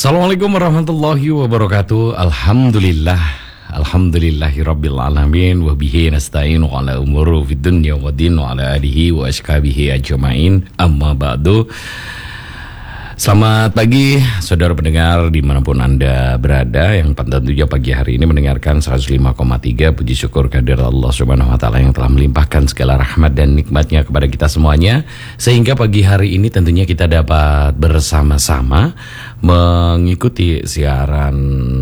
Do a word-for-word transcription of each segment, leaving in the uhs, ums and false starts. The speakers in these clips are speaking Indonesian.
Assalamualaikum warahmatullahi wabarakatuh. Alhamdulillah, alhamdulillahirabbil alamin wa bihi nasta'inu ala umuri fid dunya wa din wa ala alihi wa ashabihi ajmain. Amma ba'du. Selamat pagi saudara pendengar dimanapun Anda berada, yang tentunya pagi hari ini mendengarkan seratus lima koma tiga. Puji syukur kehadirat Allah Subhanahu wa taala yang telah melimpahkan segala rahmat dan nikmatnya kepada kita semuanya, sehingga pagi hari ini tentunya kita dapat bersama-sama mengikuti siaran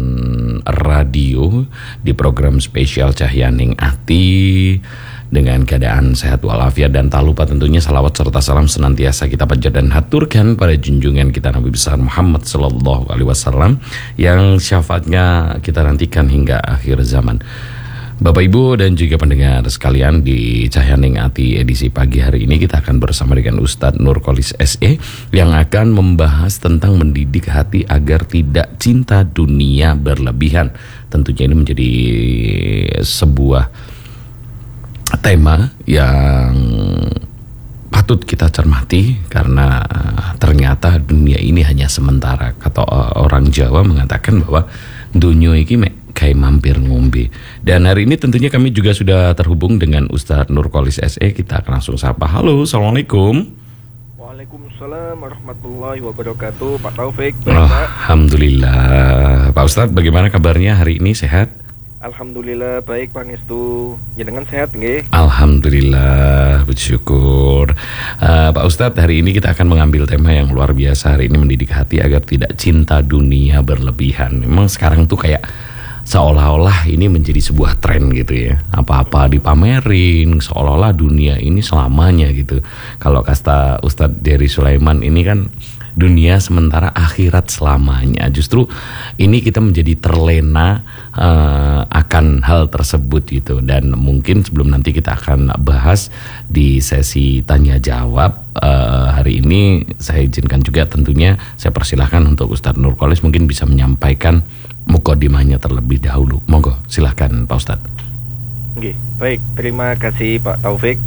radio di program spesial Cahyaning Ati dengan keadaan sehat walafiat, dan tak lupa tentunya salawat serta salam senantiasa kita panjat dan haturkan pada junjungan kita Nabi besar Muhammad Sallallahu Alaihi Wasallam yang syafaatnya kita nantikan hingga akhir zaman. Bapak Ibu dan juga pendengar sekalian, di Cahyaning Ati edisi pagi hari ini kita akan bersama dengan Ustadz Nurkolis S E yang akan membahas tentang mendidik hati agar tidak cinta dunia berlebihan. Tentunya ini menjadi sebuah tema yang patut kita cermati, karena ternyata dunia ini hanya sementara. Kata orang Jawa mengatakan bahwa dunia ini kayak mampir ngombe. Dan hari ini tentunya kami juga sudah terhubung dengan Ustadz Nurkolis S E. Kita akan langsung sapa. Halo, Assalamualaikum. Waalaikumsalam warahmatullahi wabarakatuh. Pak Taufik. Alhamdulillah. Pak Ustadz, bagaimana kabarnya hari ini, sehat? Alhamdulillah baik, pangestu. Jenengan sehat nggih? Alhamdulillah, bersyukur. uh, Pak Ustadz, hari ini kita akan mengambil tema yang luar biasa. Hari ini mendidik hati agar tidak cinta dunia berlebihan. Memang sekarang tuh kayak seolah-olah ini menjadi sebuah tren gitu ya. Apa-apa dipamerin, seolah-olah dunia ini selamanya gitu. Kalau kata Ustadz Dery Sulaiman ini kan dunia sementara, akhirat selamanya. Justru ini kita menjadi terlena uh, akan hal tersebut gitu. Dan mungkin sebelum nanti kita akan bahas di sesi tanya jawab uh, hari ini, saya izinkan juga tentunya saya persilahkan untuk Ustadz Nurkolis mungkin bisa menyampaikan mukadimahnya terlebih dahulu. Monggo, silahkan Pak Ustadz. Oke, baik, terima kasih Pak Taufik.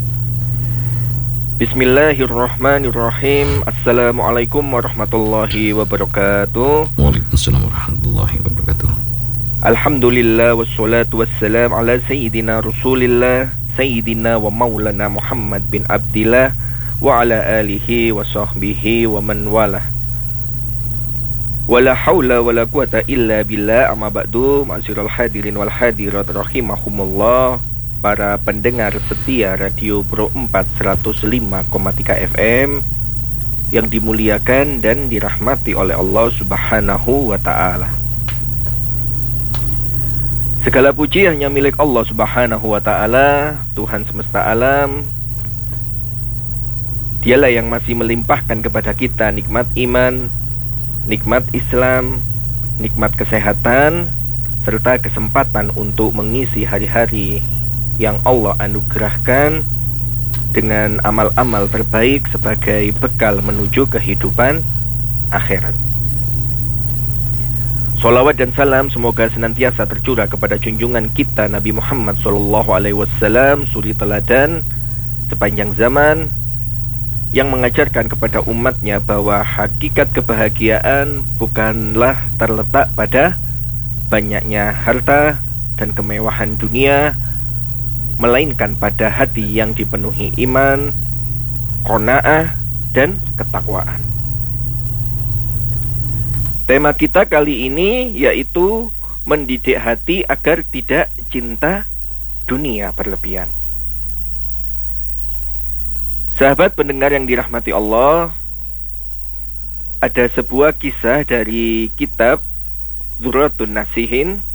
Bismillahirrahmanirrahim. Assalamualaikum warahmatullahi wabarakatuh. Waalaikumsalam warahmatullahi wabarakatuh. Alhamdulillah wassalatu wassalam ala sayyidina Rasulillah Sayyidina wa maulana Muhammad bin Abdillah wa ala alihi wa sahbihi wa man walah. Wala hawla wala quwata illa billah. Amma ba'du. Ma'asyiral hadirin wal hadirat rahimahumullah. Para pendengar setia Radio Pro empat seratus lima koma tiga F M yang dimuliakan dan dirahmati oleh Allah Subhanahu wa taala. Segala puji hanya milik Allah Subhanahu wa taala, Tuhan semesta alam. Dialah yang masih melimpahkan kepada kita nikmat iman, nikmat Islam, nikmat kesehatan, serta kesempatan untuk mengisi hari-hari yang Allah anugerahkan dengan amal-amal terbaik sebagai bekal menuju kehidupan akhirat. Salawat dan salam semoga senantiasa tercurah kepada junjungan kita Nabi Muhammad Sallallahu Alaihi Wasallam, suri teladan sepanjang zaman, yang mengajarkan kepada umatnya bahwa hakikat kebahagiaan bukanlah terletak pada banyaknya harta dan kemewahan dunia, melainkan pada hati yang dipenuhi iman, qanaah, dan ketakwaan. Tema kita kali ini yaitu mendidik hati agar tidak cinta dunia berlebihan. Sahabat pendengar yang dirahmati Allah, ada sebuah kisah dari kitab Dzurratun Nasihin.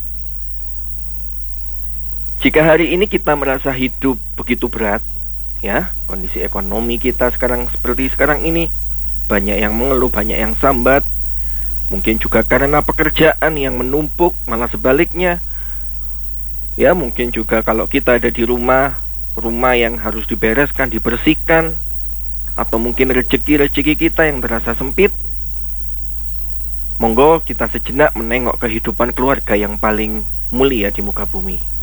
Jika hari ini kita merasa hidup begitu berat, ya, kondisi ekonomi kita sekarang seperti sekarang ini, banyak yang mengeluh, banyak yang sambat, mungkin juga karena pekerjaan yang menumpuk, malah sebaliknya, ya, mungkin juga kalau kita ada di rumah, rumah yang harus dibereskan, dibersihkan, atau mungkin rezeki-rezeki kita yang terasa sempit. Monggo kita sejenak menengok kehidupan keluarga yang paling mulia di muka bumi.